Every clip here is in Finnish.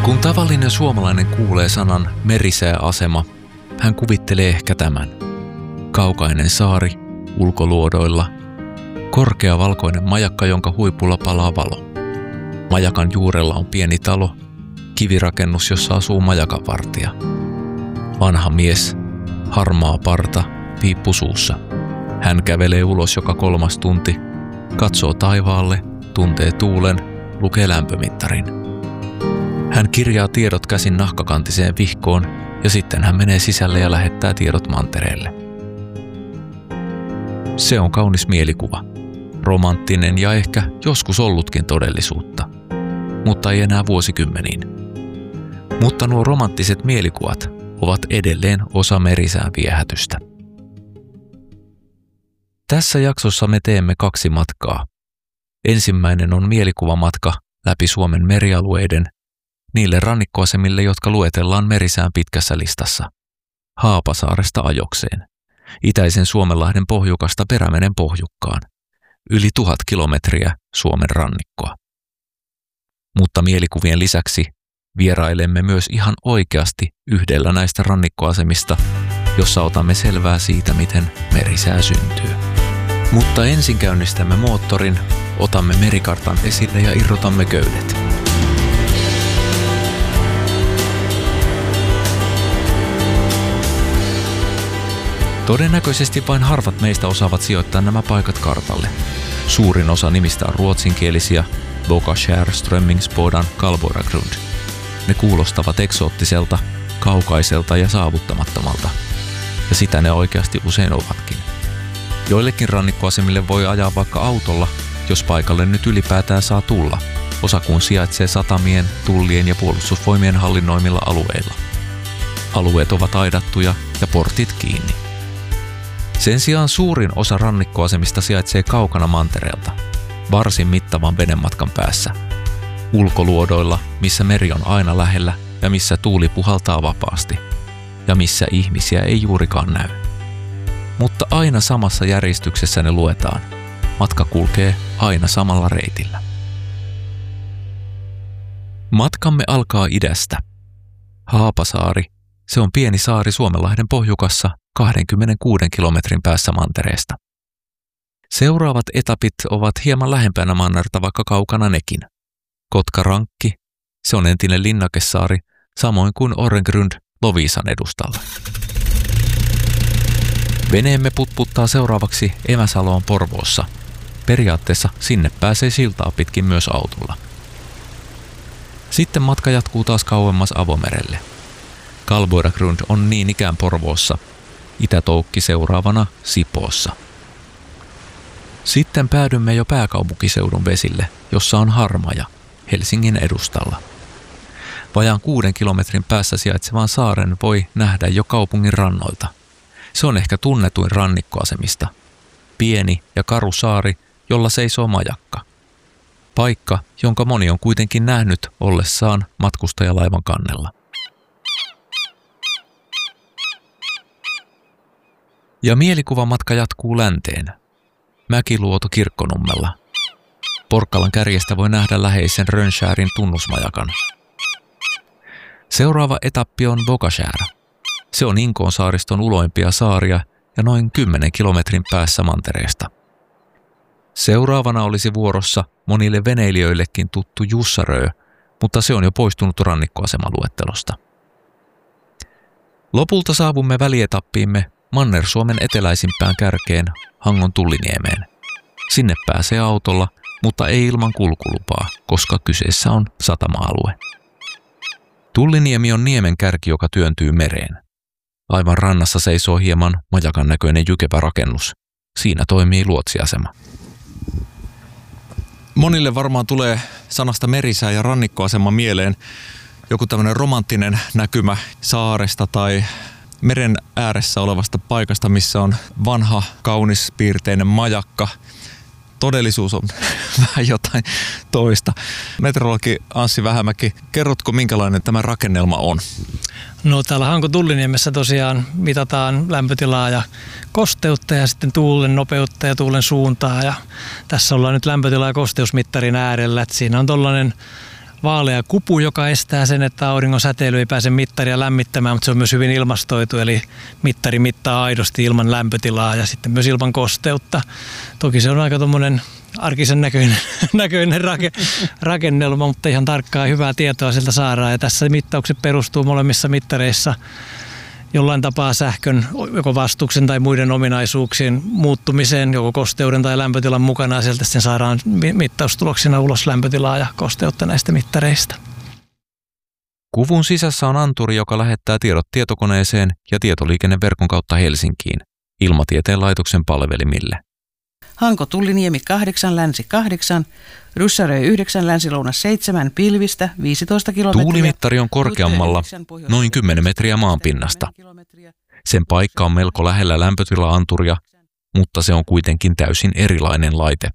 Kun tavallinen suomalainen kuulee sanan merisääasema, hän kuvittelee ehkä tämän. Kaukainen saari, ulkoluodoilla, korkea valkoinen majakka, jonka huipulla palaa valo. Majakan juurella on pieni talo, kivirakennus, jossa asuu majakanvartija. Vanha mies, harmaa parta, piippu suussa. Hän kävelee ulos joka 3 tunti, katsoo taivaalle, tuntee tuulen, lukee lämpömittarin. Hän kirjaa tiedot käsin nahkakantiseen vihkoon ja sitten hän menee sisälle ja lähettää tiedot mantereelle. Se on kaunis mielikuva, romanttinen ja ehkä joskus ollutkin todellisuutta, mutta ei enää vuosikymmeniin. Mutta nuo romanttiset mielikuvat ovat edelleen osa merisään viehätystä. Tässä jaksossa me teemme 2 matkaa. Ensimmäinen on mielikuvamatka läpi Suomen merialueiden, niille rannikkoasemille, jotka luetellaan merisään pitkässä listassa. Haapasaaresta Ajokseen, itäisen Suomenlahden pohjukasta Perämeren pohjukkaan, yli 1000 kilometriä Suomen rannikkoa. Mutta mielikuvien lisäksi vierailemme myös ihan oikeasti yhdellä näistä rannikkoasemista, jossa otamme selvää siitä, miten merisää syntyy. Mutta ensin käynnistämme moottorin, otamme merikartan esille ja irrotamme köydet. Todennäköisesti vain harvat meistä osaavat sijoittaa nämä paikat kartalle. Suurin osa nimistä on ruotsinkielisiä, Bockskär, Strömmingsbodan, Karlsborgsgrund. Ne kuulostavat eksoottiselta, kaukaiselta ja saavuttamattomalta. Ja sitä ne oikeasti usein ovatkin. Joillekin rannikkoasemille voi ajaa vaikka autolla, jos paikalle nyt ylipäätään saa tulla. Osa kun sijaitsee satamien, tullien ja puolustusvoimien hallinnoimilla alueilla. Alueet ovat aidattuja ja portit kiinni. Sen sijaan suurin osa rannikkoasemista sijaitsee kaukana mantereelta, varsin mittavan venematkan päässä. Ulkoluodoilla, missä meri on aina lähellä ja missä tuuli puhaltaa vapaasti. Ja missä ihmisiä ei juurikaan näy. Mutta aina samassa järjestyksessä ne luetaan. Matka kulkee aina samalla reitillä. Matkamme alkaa idästä. Haapasaari, se on pieni saari Suomenlahden pohjukassa 26 kilometrin päässä mantereesta. Seuraavat etapit ovat hieman lähempänä mannerta, vaikka kaukana nekin. Kotkarankki, se on entinen linnakesaari, samoin kuin Orrengrund Loviisan edustalla. Veneemme putputtaa seuraavaksi Emäsaloon Porvoossa. Periaatteessa sinne pääsee siltaa pitkin myös autolla. Sitten matka jatkuu taas kauemmas avomerelle. Karlsborgsgrund on niin ikään Porvoossa, Itätoukki seuraavana Sipoossa. Sitten päädymme jo pääkaupunkiseudun vesille, jossa on Harmaja, Helsingin edustalla. Vajaan 6 kilometrin päässä sijaitsevan saaren voi nähdä jo kaupungin rannoilta. Se on ehkä tunnetuin rannikkoasemista. Pieni ja karu saari, jolla seisoo majakka. Paikka, jonka moni on kuitenkin nähnyt ollessaan matkustajalaivan kannella. Ja mielikuvamatka jatkuu länteen. Mäkiluoto Kirkkonummella. Porkkalan kärjestä voi nähdä läheisen Rönnskärin tunnusmajakan. Seuraava etappi on Bockskär. Se on Inkoon saariston uloimpia saaria ja noin 10 kilometrin päässä mantereesta. Seuraavana olisi vuorossa monille veneilijöillekin tuttu Jussarö, mutta se on jo poistunut rannikkoasemaluettelosta. Lopulta saavumme välietappiimme Manner-Suomen eteläisimpään kärkeen Hangon Tulliniemeen. Sinne pääsee autolla, mutta ei ilman kulkulupaa, koska kyseessä on satama-alue. Tulliniemi on niemen kärki, joka työntyy mereen. Aivan rannassa seisoo hieman majakan näköinen jykevä rakennus. Siinä toimii luotsiasema. Monille varmaan tulee sanasta merisää ja rannikkoasema mieleen joku tämmöinen romanttinen näkymä saaresta tai meren ääressä olevasta paikasta, missä on vanha, kaunis, piirteinen majakka. Todellisuus on vähän jotain toista. Meteorologi Anssi Vähämäki, kerrotko minkälainen tämä rakennelma on? No täällä Hanko Tulliniemessä tosiaan mitataan lämpötilaa ja kosteutta ja sitten tuulen nopeutta ja tuulen suuntaa. Ja tässä ollaan nyt lämpötila- ja kosteusmittarin äärellä. Että siinä on tollainen vaalea kupu, joka estää sen, että auringon säteily ei pääse mittaria lämmittämään, mutta se on myös hyvin ilmastoitu, eli mittari mittaa aidosti ilman lämpötilaa ja sitten myös ilman kosteutta. Toki se on aika tuommoinen arkisen näköinen rakennelma, mutta ihan tarkkaa ja hyvää tietoa sieltä saadaan. Ja tässä mittaukset perustuu molemmissa mittareissa jollain tapaa sähkön joko vastuksen tai muiden ominaisuuksien muuttumiseen, joko kosteuden tai lämpötilan mukana, ja sieltä sitten saadaan mittaustuloksena ulos lämpötilaa ja kosteutta näistä mittareista. Kuvun sisässä on anturi, joka lähettää tiedot tietokoneeseen ja tietoliikenneverkon kautta Helsinkiin, Ilmatieteen laitoksen palvelimille. Hanko Tulliniemi 8, Länsi 8, Ryssärö 9, Länsi-Lounas 7, pilvistä 15 kilometriä. Tuulimittari on korkeammalla noin 10 metriä maanpinnasta. Sen paikka on melko lähellä lämpötila-anturia, mutta se on kuitenkin täysin erilainen laite.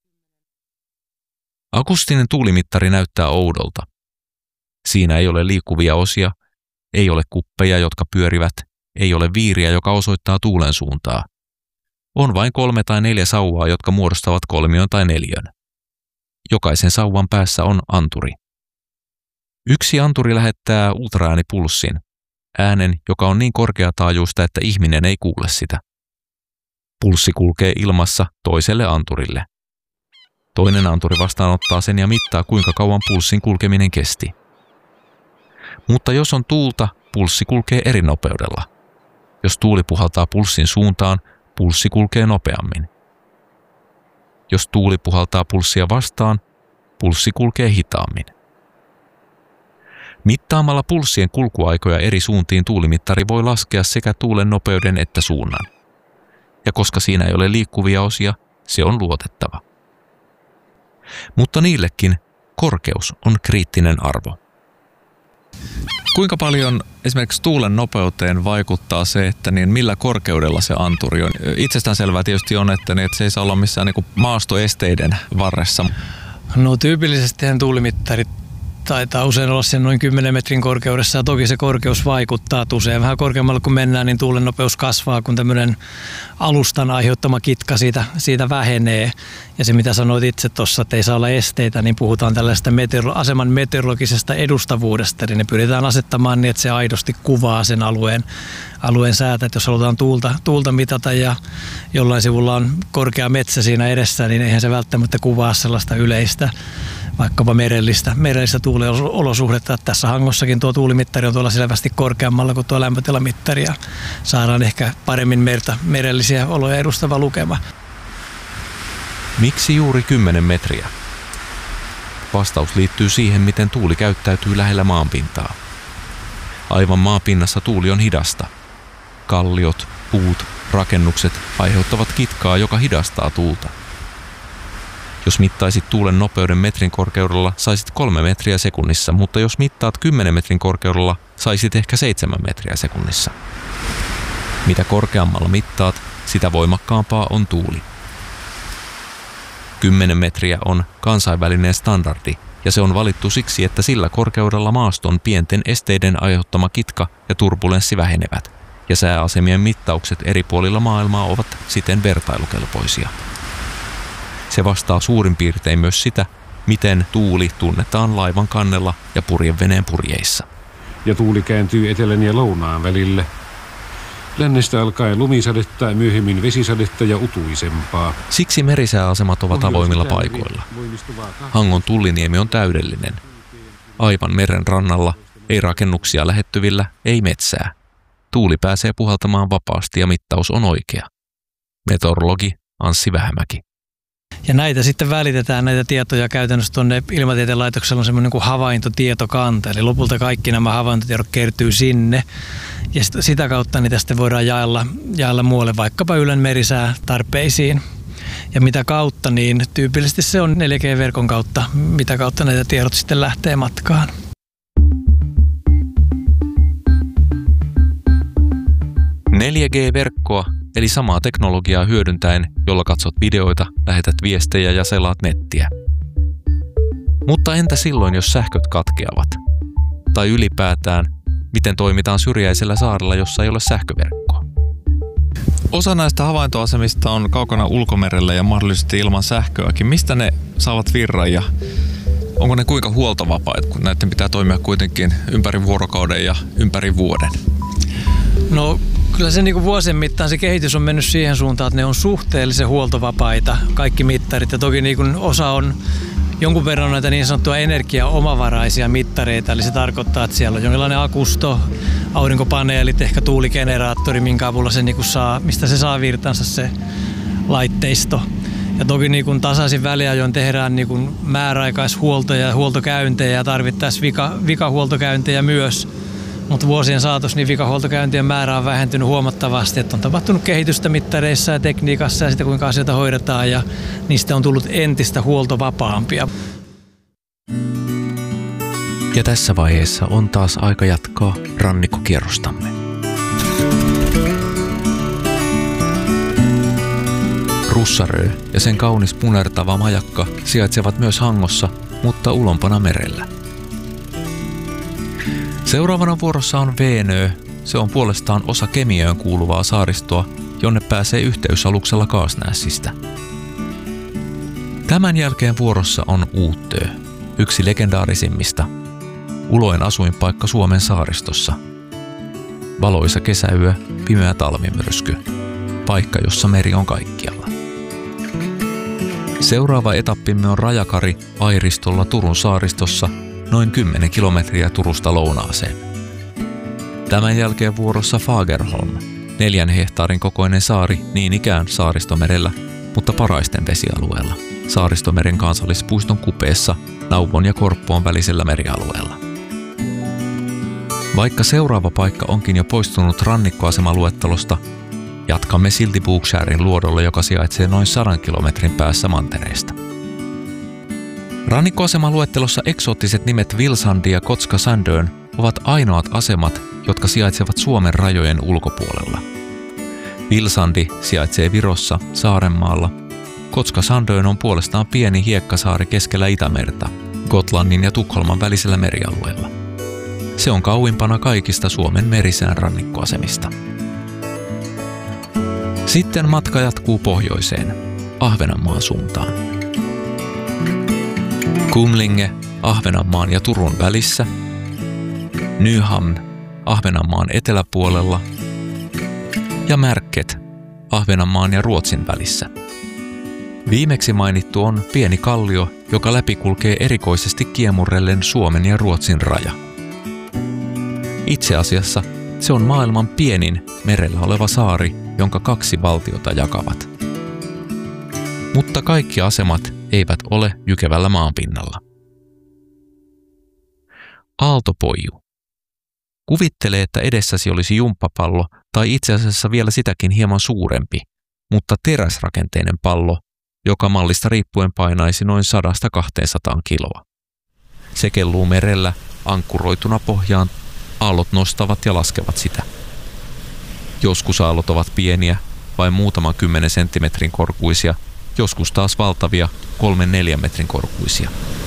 Akustinen tuulimittari näyttää oudolta. Siinä ei ole liikkuvia osia, ei ole kuppeja, jotka pyörivät, ei ole viiriä, joka osoittaa tuulen suuntaa. On vain 3 tai 4 sauvaa, jotka muodostavat kolmion tai neliön. Jokaisen sauvan päässä on anturi. Yksi anturi lähettää ultraäänipulssin, äänen, joka on niin korkeataajuista, että ihminen ei kuule sitä. Pulssi kulkee ilmassa toiselle anturille. Toinen anturi vastaanottaa sen ja mittaa, kuinka kauan pulssin kulkeminen kesti. Mutta jos on tuulta, pulssi kulkee eri nopeudella. Jos tuuli puhaltaa pulssin suuntaan, pulssi kulkee nopeammin. Jos tuuli puhaltaa pulssia vastaan, pulssi kulkee hitaammin. Mittaamalla pulssien kulkuaikoja eri suuntiin tuulimittari voi laskea sekä tuulen nopeuden että suunnan. Ja koska siinä ei ole liikkuvia osia, se on luotettava. Mutta niillekin korkeus on kriittinen arvo. Kuinka paljon esimerkiksi tuulen nopeuteen vaikuttaa se, että millä korkeudella se anturi on? Itsestäänselvää tietysti on, että se ei saa olla missään maastoesteiden varressa. No tyypillisesti tuulimittarit taitaa usein olla sen noin 10 metrin korkeudessa, ja toki se korkeus vaikuttaa. Usein vähän korkeammalle kun mennään, niin tuulen nopeus kasvaa, kun tämmöinen alustan aiheuttama kitka siitä vähenee. Ja se mitä sanoit itse tuossa, että ei saa olla esteitä, niin puhutaan tällaista aseman meteorologisesta edustavuudesta. Eli ne pyritään asettamaan niin, että se aidosti kuvaa sen alueen säätä. Että jos halutaan tuulta mitata ja jollain sivulla on korkea metsä siinä edessä, niin eihän se välttämättä kuvaa sellaista yleistä vaikkapa merellistä tuuliolosuhdetta. Tässä Hangossakin tuo tuulimittari on tuolla selvästi korkeammalla kuin tuo lämpötilamittari ja saadaan ehkä paremmin merellisiä oloja edustava lukema. Miksi juuri 10 metriä? Vastaus liittyy siihen, miten tuuli käyttäytyy lähellä maanpintaa. Aivan maapinnassa tuuli on hidasta. Kalliot, puut, rakennukset aiheuttavat kitkaa, joka hidastaa tuulta. Jos mittaisit tuulen nopeuden metrin korkeudella, saisit 3 metriä sekunnissa, mutta jos mittaat 10 metrin korkeudella, saisit ehkä 7 metriä sekunnissa. Mitä korkeammalla mittaat, sitä voimakkaampaa on tuuli. 10 metriä on kansainvälinen standardi, ja se on valittu siksi, että sillä korkeudella maaston pienten esteiden aiheuttama kitka ja turbulenssi vähenevät, ja sääasemien mittaukset eri puolilla maailmaa ovat siten vertailukelpoisia. Se vastaa suurin piirtein myös sitä, miten tuuli tunnetaan laivan kannella ja purjeveneen purjeissa. Ja tuuli kääntyy etelän ja lounaan välille. Lännestä alkaen lumisadetta ja myöhemmin vesisadetta ja utuisempaa. Siksi merisääasemat ovat avoimilla paikoilla. Hangon Tulliniemi on täydellinen. Aivan meren rannalla, ei rakennuksia lähettyvillä, ei metsää. Tuuli pääsee puhaltamaan vapaasti ja mittaus on oikea. Meteorologi Anssi Vähämäki. Ja näitä sitten välitetään näitä tietoja käytännössä tuonne Ilmatieteen laitoksella on semmoinen kuin havaintotietokanta. Eli lopulta kaikki nämä havaintotiedot kertyy sinne. Ja sitä kautta niitä sitten voidaan jaella muualle vaikkapa Ylen merisäätarpeisiin. Ja mitä kautta, niin tyypillisesti se on 4G-verkon kautta, mitä kautta näitä tiedot sitten lähtee matkaan. – 4G-verkkoa, eli samaa teknologiaa hyödyntäen, jolla katsot videoita, lähetät viestejä ja selaat nettiä. Mutta entä silloin, jos sähköt katkeavat? Tai ylipäätään, miten toimitaan syrjäisellä saarella, jossa ei ole sähköverkkoa? Osa näistä havaintoasemista on kaukana ulkomerellä ja mahdollisesti ilman sähköäkin. Mistä ne saavat virran ja Onko ne kuinka huoltovapaita, kun näiden pitää toimia kuitenkin ympäri vuorokauden ja ympäri vuoden? No kyllä se niin vuosien mittaan se kehitys on mennyt siihen suuntaan, että ne on suhteellisen huoltovapaita, kaikki mittarit. Ja toki niin osa on jonkun verran näitä niin sanottuja energiaomavaraisia mittareita, eli se tarkoittaa, että siellä on jonkinlainen akusto, aurinkopaneelit, ehkä tuuligeneraattori, minkä avulla se niin saa, mistä se saa virtansa se laitteisto. Ja toki niin tasaisin väliajoin tehdään niin määräaikaishuoltoja ja huoltokäyntejä ja tarvittaisiin vikahuoltokäyntejä myös. Mutta vuosien saatossa niin vikahuoltokäyntien määrä on vähentynyt huomattavasti, että on tapahtunut kehitystä mittareissa ja tekniikassa ja sitä kuinka asioita hoidetaan ja niistä on tullut entistä huoltovapaampia. Ja tässä vaiheessa on taas aika jatkaa rannikkokierrostamme. Russarö ja sen kaunis punertava majakka sijaitsevat myös Hangossa, mutta ulompana merellä. Seuraavana vuorossa on Veenö. Se on puolestaan osa Kemiöön kuuluvaa saaristoa, jonne pääsee yhteysaluksella Kaasnäsistä. Tämän jälkeen vuorossa on Uutö, yksi legendaarisimmista. Uloin asuinpaikka Suomen saaristossa. Valoisa kesäyö, pimeä talvimyrsky. Paikka, jossa meri on kaikkialla. Seuraava etappimme on Rajakari Airistolla Turun saaristossa, noin 10 kilometriä Turusta lounaaseen. Tämän jälkeen vuorossa Fagerholm, 4 hehtaarin kokoinen saari niin ikään Saaristomerellä, mutta Paraisten vesialueella, Saaristomeren kansallispuiston kupeessa Nauvon ja Korppoon välisellä merialueella. Vaikka seuraava paikka onkin jo poistunut rannikkoasemaluettelosta, jatkamme silti Bogskärin luodolle, joka sijaitsee noin 100 kilometrin päässä mantereesta. Rannikkoasemaluettelossa eksoottiset nimet Vilsandi ja Kotka-Sandön ovat ainoat asemat, jotka sijaitsevat Suomen rajojen ulkopuolella. Vilsandi sijaitsee Virossa, Saarenmaalla. Kotka-Sandön on puolestaan pieni hiekkasaari keskellä Itämerta, Gotlannin ja Tukholman välisellä merialueella. Se on kauimpana kaikista Suomen merisään rannikkoasemista. Sitten matka jatkuu pohjoiseen, Ahvenanmaan suuntaan. Kumlinge Ahvenanmaan ja Turun välissä, Nyhamn Ahvenanmaan eteläpuolella ja Märket Ahvenanmaan ja Ruotsin välissä. Viimeksi mainittu on pieni kallio, joka läpikulkee erikoisesti kiemurrellen Suomen ja Ruotsin raja. Itse asiassa se on maailman pienin merellä oleva saari, jonka 2 valtiota jakavat. Mutta kaikki asemat eivät ole jykevällä maanpinnalla. Aaltopoiju. Kuvittele, että edessäsi olisi jumppapallo tai itse asiassa vielä sitäkin hieman suurempi, mutta teräsrakenteinen pallo, joka mallista riippuen painaisi noin 100–200 kiloa. Se kelluu merellä ankkuroituna pohjaan, aallot nostavat ja laskevat sitä. Joskus aallot ovat pieniä, vain muutaman 10 senttimetrin korkuisia, joskus taas valtavia 3–4 metrin korkuisia.